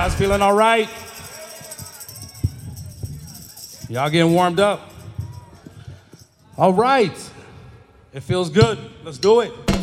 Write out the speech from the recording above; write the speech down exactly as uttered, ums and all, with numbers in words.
guys feeling all right? Y'all getting warmed up? All right. It feels good. Let's do it.